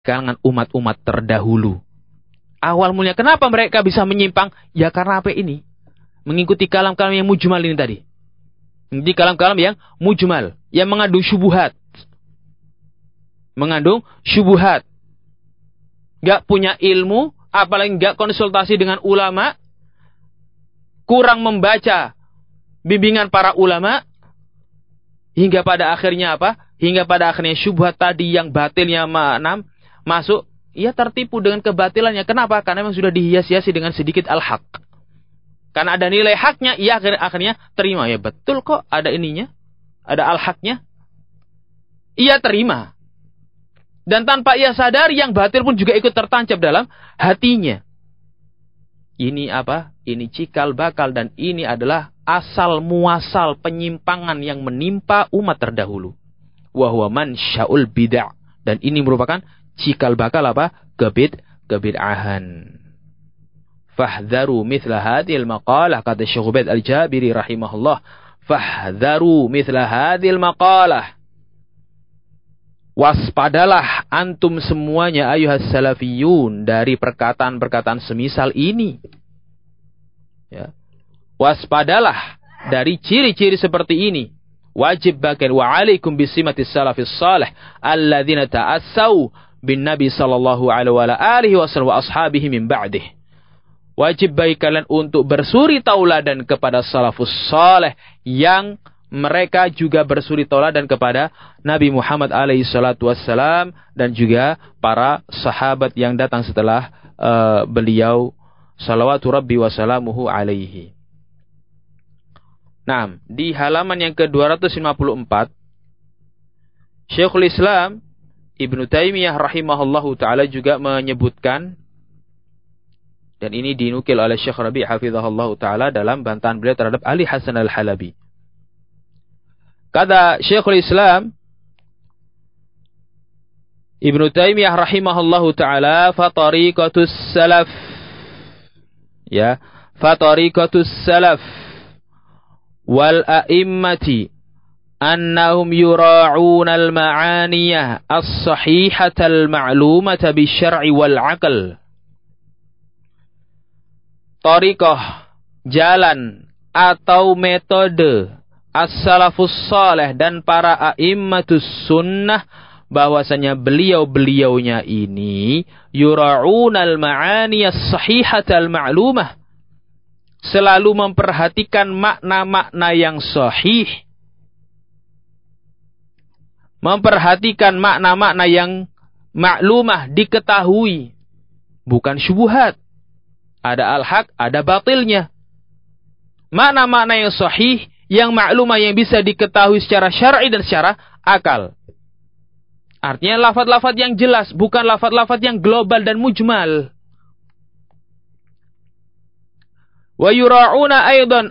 kalangan umat-umat terdahulu. Awal mulanya kenapa mereka bisa menyimpang? Ya karena apa ini? Mengikuti kalam-kalam yang mujmal ini tadi. Mengikuti kalam-kalam yang mujmal, yang mengandung syubhat. Mengandung syubhat. Gak punya ilmu, apalagi gak konsultasi dengan ulama, kurang membaca bimbingan para ulama, hingga pada akhirnya apa? Hingga pada akhirnya syubhat tadi yang batilnya masuk, ia tertipu dengan kebatilannya. Kenapa? Karena memang sudah dihias-hiasi dengan sedikit al-haq. Karena ada nilai haknya, ia akhirnya terima. Ya betul kok, ada ininya, ada al-haqnya. Ia terima. Dan tanpa ia sadar, yang batil pun juga ikut tertancap dalam hatinya. Ini apa? Ini cikal bakal, dan ini adalah asal muasal penyimpangan yang menimpa umat terdahulu. Wahuwa mansya'ul bid'ah. Dan ini merupakan cikal bakal apa? Kebid'ahan. Fahdharu mithla hadhil maqalah, kata Syekh Ubaid Al-Jabiri rahimahullah. Fahdharu mithla hadhil maqalah. Waspadalah antum semuanya ayuhas salafiyun dari perkataan-perkataan semisal ini. Ya. Waspadalah dari ciri-ciri seperti ini. Wajib bagian wa alaikum bisimatis salafis salih alladzina ta'assau bin nabi sallallahu alaihi wasallam wa ashabihi min ba'dih. Wajib bagi kalian untuk bersuri tauladan kepada salafus salih yang mereka juga bersuri tauladan kepada Nabi Muhammad alaihi salatu wassalam dan juga para sahabat yang datang setelah beliau salawatu rabbi wassalamuhu alaihi. Nah, di halaman yang ke-254 Syekhul Islam Ibnu Taimiyah rahimahullahu ta'ala juga menyebutkan, dan ini dinukil oleh Syekh Rabi' hafizahullahu ta'ala dalam bantahan beliau terhadap Ali Hasan Al-Halabi. Kata Syekhul Islam Ibnu Taimiyah rahimahullahu ta'ala, fatariqatus salaf, ya, fatariqatus salaf wal a'immati annahum yura'una al-ma'aniyah as-sahihata al-ma'lumata bisyar'i wal aql. Tariqah, jalan atau metode as-salafus salih dan para a'immatus sunnah, bahwasanya beliau-beliaunya ini yura'una al-ma'aniyah as-sahihata al-ma'lumah, selalu memperhatikan makna-makna yang sahih, memperhatikan makna-makna yang maklumah, diketahui, bukan syubhat. Ada al-haq, ada batilnya. Makna-makna yang sahih, yang maklumah, yang bisa diketahui secara syar'i dan secara akal. Artinya lafaz-lafaz yang jelas, bukan lafaz-lafaz yang global dan mujmal. Wa yura'una aidan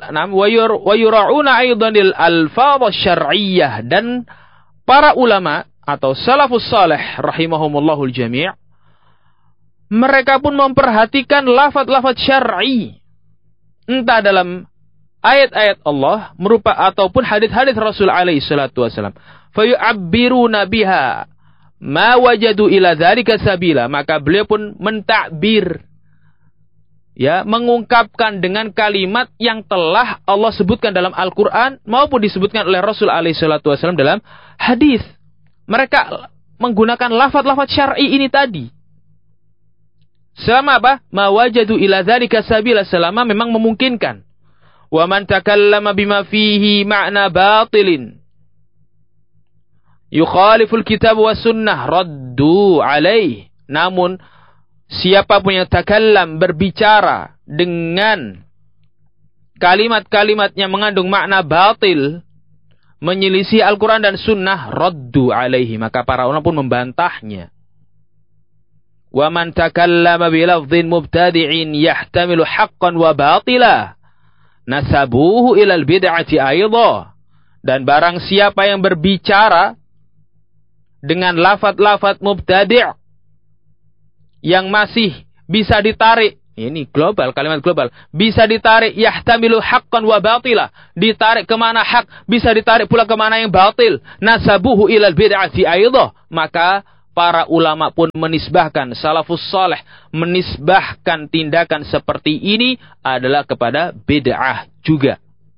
al-alfadz syar'iyyah, dan para ulama atau salafus salih rahimahumullahul jami', mereka pun memperhatikan lafaz-lafaz syar'i, entah dalam ayat-ayat Allah ataupun hadis-hadis Rasul alaihi salatu wasallam. Fayu'abbiruna biha ma wajadu ila dzalika sabila, maka beliau pun mentakbir, ya, mengungkapkan dengan kalimat yang telah Allah sebutkan dalam Al-Quran maupun disebutkan oleh Rasul alaihi salatu wasallam dalam hadis. Mereka menggunakan lafaz-lafaz syar'i ini tadi. Selama apa? Ma wajadu ila dzalika sabila, selama memang memungkinkan. Wa man takallama bima fihi ma'na batilin yukhaliful kitab wa sunnah raddu alaih. Namun siapapun yang takallam, berbicara dengan kalimat-kalimat yang mengandung makna batil, menyelisih Al-Quran dan Sunnah, raddu alaihi, maka para ulama pun membantahnya. Wa man takallama bilafdhin mubtadi'in yahtamilu haqqan wa batila nasabuhu ilal bid'ati aidha. Dan barang siapa yang berbicara dengan lafaz-lafaz mubtadi' yang masih bisa ditarik, ini global, kalimat global, bisa ditarik yahtamilu haqqan wa batila, ditarik kemana hak, bisa ditarik pula kemana yang batil, nasabuhu ilal bid'ati aidha, maka para ulama pun menisbahkan, salafus saleh menisbahkan tindakan seperti ini adalah kepada bid'ah juga.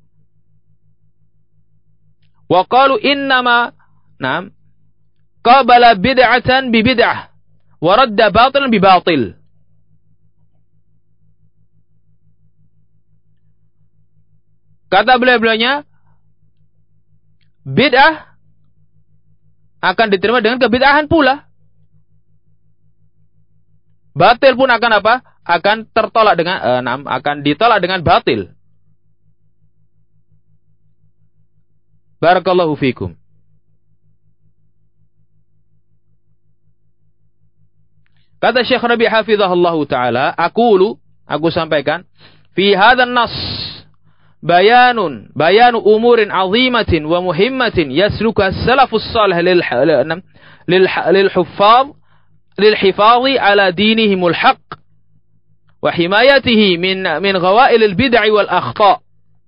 Wa qalu innama qabala bid'atan bi bid'ah wa radda batilan bi batil. Kata beliau-beliaunya, bid'ah akan diterima dengan kebid'ahan pula. Batil pun akan apa? Akan tertolak dengan akan ditolak dengan batil. Barakallahu fikum. Kata Syekh Rabi' hafizahullahu taala, aku sampaikan, fi hadzal nas bayanu umurin azimatin wa muhimmatin yasluka as-salafus salih lil hifadhi ala dinihimul haqq wa himayatihi min ghawailil bid'ah wal akhta'.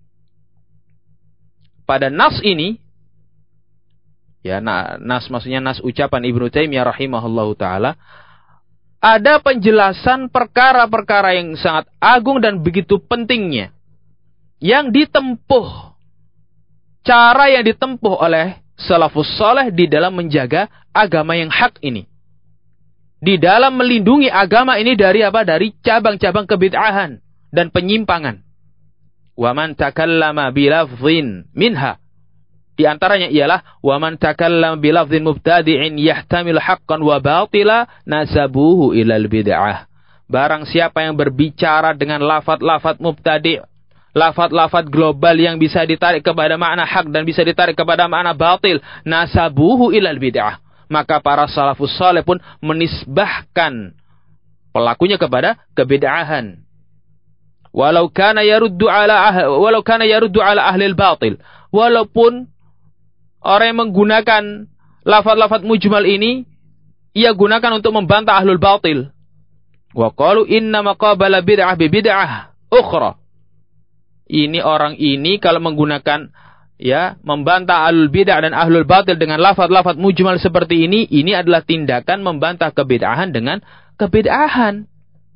Pada nas ini, ya nas maksudnya nas ucapan Ibnu Taimiyah rahimahullahu taala, ada penjelasan perkara-perkara yang sangat agung dan begitu pentingnya yang ditempuh, cara yang ditempuh oleh salafus saleh di dalam menjaga agama yang hak ini, di dalam melindungi agama ini dari apa? Dari cabang-cabang kebid'ahan dan penyimpangan. Wa man takallama bilafdhin minha, di antaranya ialah wa man takallama bilafdhin mubtadi'in yahtamil haqqan wa batila nasabuhu ilal bid'ah. Barang siapa yang berbicara dengan lafaz-lafaz mubtadi', lafaz-lafaz global yang bisa ditarik kepada makna hak dan bisa ditarik kepada makna batil, nasabuhu ilal bid'ah, maka para salafus saleh pun menisbahkan pelakunya kepada kebid'ahan. Walau kana yaruddu ala ahli al-batil, walaupun orang yang menggunakan lafaz-lafaz mujmal ini ia gunakan untuk membantah ahlul batil. Wa qalu inna maqabala bid'ah bi bid'ah ukhra. Ini orang ini kalau menggunakan membantah ahlul bid'ah dan ahlul batil dengan lafaz-lafaz mujmal seperti ini adalah tindakan membantah kebid'ahan dengan kebid'ahan.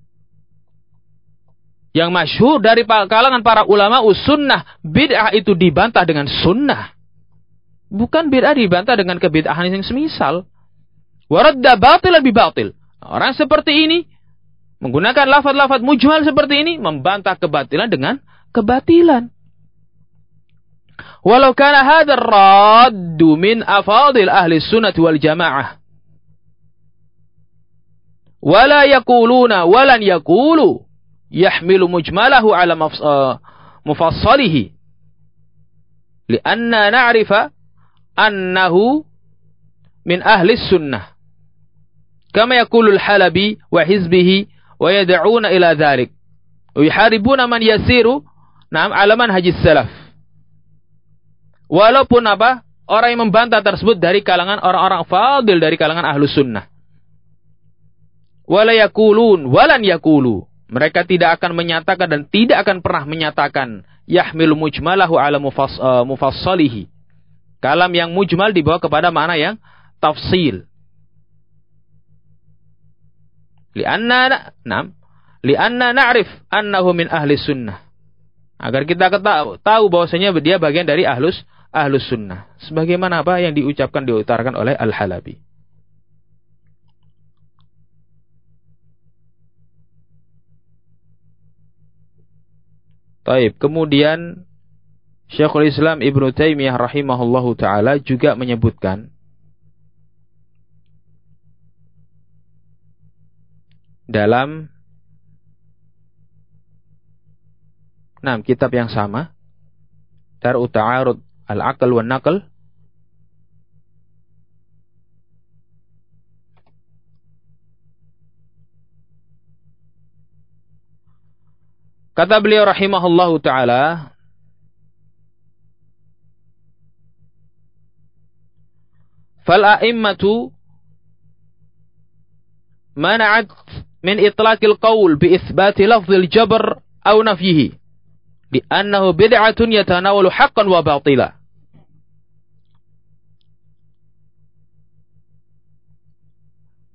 Yang masyhur dari kalangan para ulama sunnah, bid'ah itu dibantah dengan sunnah. Bukan bid'ah dibantah dengan kebid'ahan yang semisal. Waradda batilan bi batil. Orang seperti ini menggunakan lafaz-lafaz mujmal seperti ini membantah kebatilan dengan kebatilan. Walau kana hadzal raddu min afadil ahli sunnah wal jamaah. Wala yaquluna walan yaqulu yahmilu mujmalahu ala mufassalihi lianna na'rifa annahu min ahli sunnah kama yaqulu al-Halabi wa hizbihi wa yad'una ila dhalik wa yuharibuna man yasiru ala manhaj salaf. Walaupun orang yang membantah tersebut dari kalangan orang-orang fadil dari kalangan ahlu sunnah, wala yaqulun walan yaqulu, mereka tidak akan menyatakan dan tidak akan pernah menyatakan yahmilu mujmalahu ala mufassalihi. Kalam yang mujmal dibawa kepada makna yang tafsil. Lianna na'rif annahu min ahli sunnah. Agar kita tahu bahwasanya dia bagian dari ahlus sunnah. Sebagaimana apa yang diutarakan oleh Al-Halabi. Taib. Kemudian Syekhul Islam Ibnu Taimiyah rahimahullahu taala juga menyebutkan dalam kitab yang sama, Dar'u Ta'arud Al-Aql wan Naql, kata beliau rahimahullahu taala, fal a'immatu mana'at min itlaqil qaul bi itsbati lafzil jabr aw nafyihi li'annahu bid'atun yatanawalu haqqan wa batila.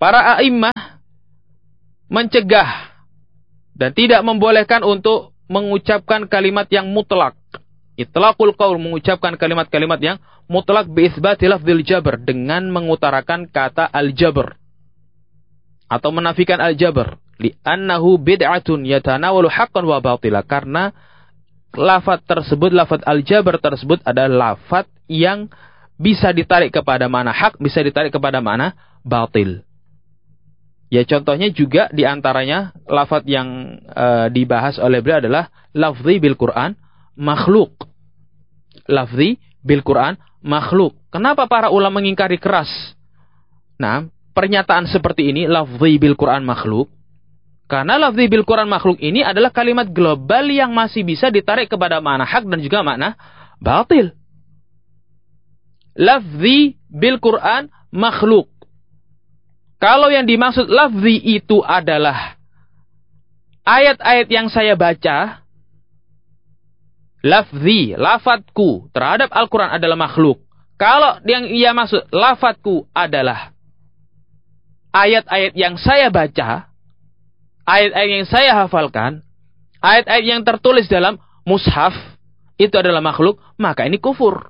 para a'immah mencegah dan tidak membolehkan untuk mengucapkan kalimat yang mutlak. Itlaqul qaul, mengucapkan kalimat-kalimat yang mutlak bi'itsbati lafdzil jabr, dengan mengutarakan kata al-jabr atau menafikan al-jabr, li'annahu bid'atun yatanawalu haqqan wa batila, karena lafaz tersebut, lafaz al-jabr tersebut adalah lafaz yang bisa ditarik kepada makna hak, bisa ditarik kepada makna batil. Ya, contohnya juga diantaranya lafaz yang dibahas oleh beliau adalah lafzi bil Quran makhluk. Lafzi bil Quran makhluk. Kenapa para ulama mengingkari keras? Nah, pernyataan seperti ini, lafzi bil Quran makhluk, karena lafzi bil Quran makhluk ini adalah kalimat global yang masih bisa ditarik kepada makna hak dan juga makna batil. Lafzi bil Quran makhluk. Kalau yang dimaksud lafzi itu adalah ayat-ayat yang saya baca, lafzi, lafadku terhadap Al-Quran adalah makhluk. Kalau yang ia maksud lafadku adalah ayat-ayat yang saya baca, ayat-ayat yang saya hafalkan, ayat-ayat yang tertulis dalam mushaf, itu adalah makhluk, maka ini kufur.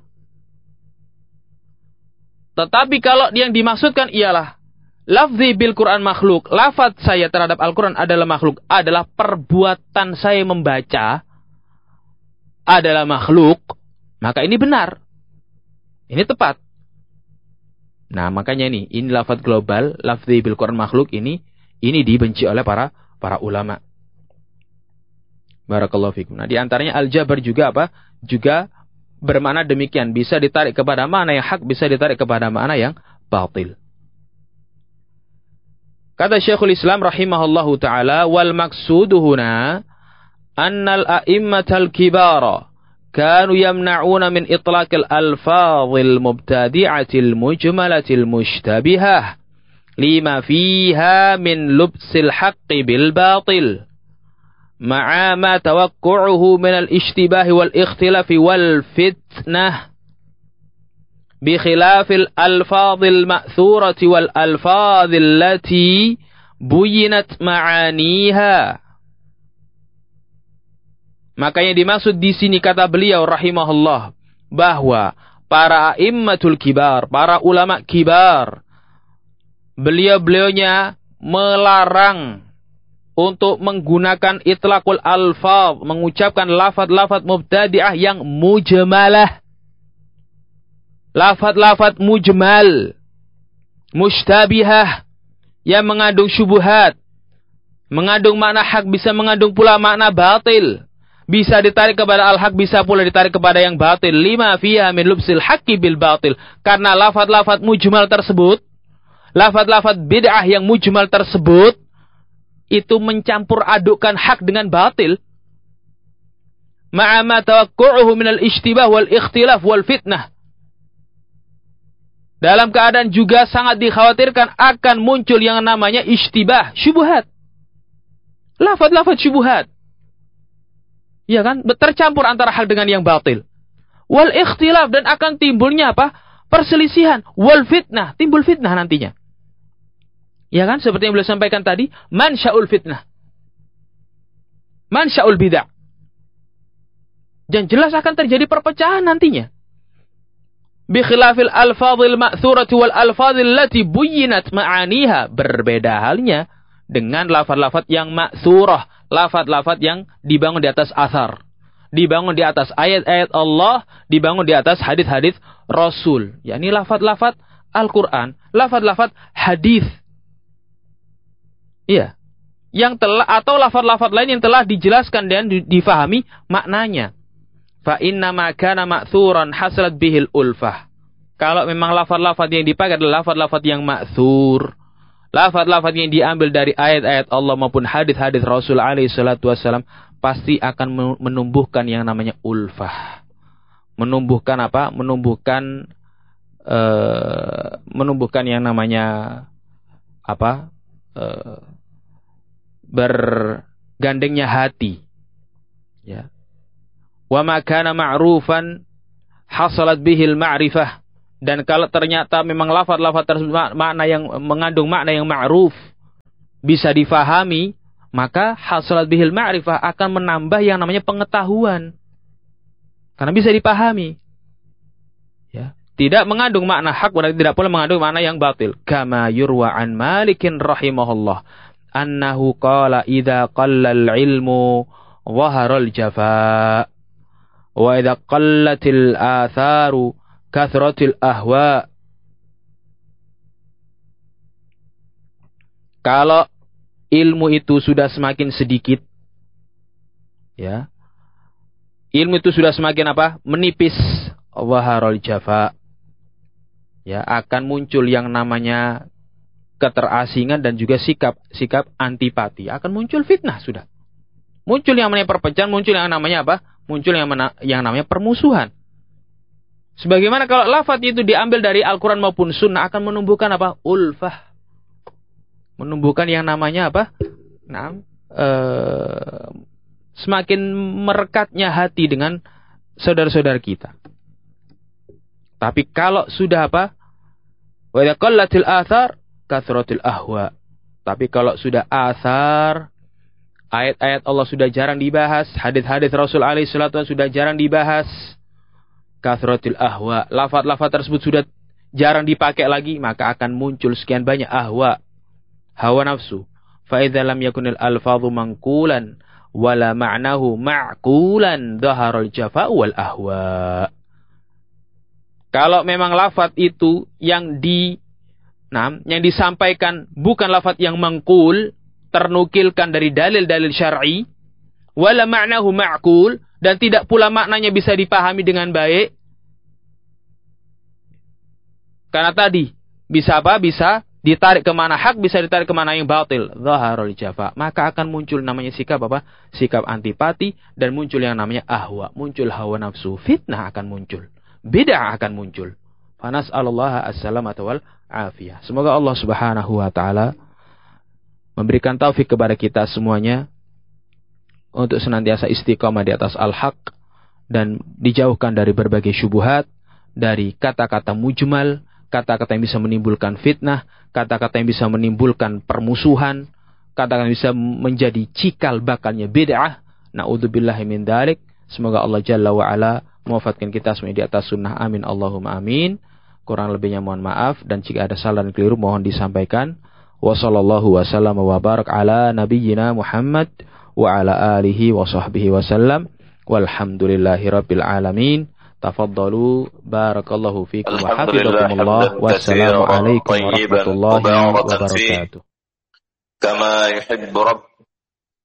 Tetapi kalau yang dimaksudkan ialah lafzi bil Quran makhluk, lafaz saya terhadap Al-Quran adalah makhluk, adalah perbuatan saya membaca adalah makhluk, maka ini benar. Ini tepat. Nah, makanya ini lafaz global, lafzi bil Quran makhluk ini dibenci oleh para ulama. Barakallahu fikum. Nah, di antaranya al-jabr juga apa? Juga bermakna demikian, bisa ditarik kepada makna yang hak, bisa ditarik kepada makna yang batil. Kata Syekhul Islam rahimahullahu taala, wal maqsudu huna annal a'immatal kibara kanu yamna'una min itlaqil alfadhil mubtadi'atil mujmalatil mushtabihah lima fiha min lubsil haqqi bil batil ma'a ma tawaqqu'uhu min al-ishtibah wal ikhtilaf wal fitnah bi khilafil alfadhil ma'thurati wal alfadhil lati buyinat ma'aniha. Makanya dimaksud di sini kata beliau rahimahullah bahwa para a'immatul kibar, para ulama kibar, beliau-beliaunya melarang untuk menggunakan itlaqul alfaz, mengucapkan lafaz-lafaz mubtadi'ah yang mujmalah. Lafaz-lafaz mujmal, mushtabihah, yang mengandung syubhat, mengandung makna hak, bisa mengandung pula makna batil. Bisa ditarik kepada al-haq, bisa pula ditarik kepada yang batil. Lima fiha min lubsil haqqi bil batil. Karena lafaz-lafaz mujmal tersebut, lafaz-lafaz bid'ah yang mujmal tersebut, itu mencampur adukkan hak dengan batil. Ma'ama tawaqqu'uhu minal ishtibah wal ikhtilaf wal fitnah. Dalam keadaan juga sangat dikhawatirkan akan muncul yang namanya ishtibah, syubhat. Lafaz-lafaz syubhat. Ya kan? Tercampur antara hak dengan yang batil. Wal ikhtilaf, dan akan timbulnya apa? Perselisihan. Wal fitnah, timbul fitnah nantinya. Ya kan? Seperti yang beliau sampaikan tadi, mansya'ul fitnah. Mansya'ul bid'ah. Dan jelas akan terjadi perpecahan nantinya. Bi khilafil alfadhil ma'thurati wal alfadhil lati buyinat ma'aniha. Berbeda halnya dengan lafaz-lafaz yang ma'thurah, lafaz-lafaz yang dibangun di atas athar, dibangun di atas ayat-ayat Allah, dibangun di atas hadis-hadis Rasul. Yakni lafaz-lafaz Al-Quran, lafaz-lafaz hadis. Iya. Yang telah, atau lafaz-lafaz lain yang telah dijelaskan dan difahami maknanya. Fa inna ma kana ma'thuran hasalat bihil ulfah. Kalau memang lafaz-lafaz yang dipakai adalah lafaz-lafaz yang ma'thur, lafaz-lafaz yang diambil dari ayat-ayat Allah maupun hadis-hadis Rasul alaihi salatu wasallam, pasti akan menumbuhkan yang namanya ulfah. Menumbuhkan apa? Menumbuhkan yang namanya apa? Bergandengnya hati. Ya. Wa ma kana ma'rufan hasalat bihil ma'rifah. Dan kalau ternyata memang lafaz-lafaz tersebut makna yang mengandung makna yang ma'ruf bisa difahami, maka hasalat bihil ma'rifah akan menambah yang namanya pengetahuan. Karena bisa dipahami. Ya, tidak mengandung makna hak berarti tidak pula mengandung makna yang batil. Kama yurwa an Malikin rahimahullah annahu qala idza qallal ilmu dhaharal jafa wa idza qallatil atharu kathratil ahwa. Kalau ilmu itu sudah semakin sedikit, ya, ilmu itu sudah semakin apa? Menipis, waharul jafa, ya, akan muncul yang namanya keterasingan dan juga sikap antipati. Akan muncul fitnah sudah. Muncul yang namanya perpecahan, muncul yang namanya apa? Muncul yang namanya permusuhan. Sebagaimana kalau lafaz itu diambil dari Al-Quran maupun Sunnah akan menumbuhkan apa? Ulfah. Menumbuhkan yang namanya apa? Semakin merekatnya hati dengan saudara-saudara kita. Tapi kalau sudah apa? Wa idza qallatil athar kathratil ahwa. Tapi kalau sudah athar, ayat-ayat Allah sudah jarang dibahas, hadis-hadis Rasul alaihi salatu wasallam sudah jarang dibahas, kathratil ahwa, lafaz-lafaz tersebut sudah jarang dipakai lagi, maka akan muncul sekian banyak ahwa, hawa nafsu. Fa idza lam yakunil alfadhu manqulan wala ma'nahu ma'qulan dhaharal jafa wal ahwa. Kalau memang lafaz itu yang disampaikan bukan lafaz yang mangkul, ternukilkan dari dalil-dalil syar'i, wala ma'nahu ma'qul, dan tidak pula maknanya bisa dipahami dengan baik. Karena tadi bisa apa? Bisa ditarik ke mana hak, bisa ditarik ke mana yang batil. Dhaharul jafa. Maka akan muncul namanya sikap apa? Sikap antipati, dan muncul yang namanya ahwa, muncul hawa nafsu, fitnah akan muncul, bid'ah akan muncul. Fanas'alullaha as-salamata wal afiyah. Semoga Allah Subhanahu wa taala memberikan taufik kepada kita semuanya untuk senantiasa istiqamah di atas al-haq dan dijauhkan dari berbagai syubhat, dari kata-kata mujmal, kata-kata yang bisa menimbulkan fitnah, kata-kata yang bisa menimbulkan permusuhan, kata-kata yang bisa menjadi cikal bakalnya bid'ah. Na'udzubillahi min dzalik. Semoga Allah Jalla wa Ala mewafatkan kita semuanya di atas sunnah. Amin Allahumma amin. Kurang lebihnya mohon maaf, dan jika ada salah dan keliru mohon disampaikan. Wa sallallahu wa sallam wa barak ala nabiyyina Muhammad wa ala alihi wa sahbihi wa sallam. Walhamdulillahi rabbil alamin. Tafaddalu barakallahu fikum wa hafizakumullah. Wassalamu alaikum warahmatullahi wabarakatuh. Kama yuhibbu rabb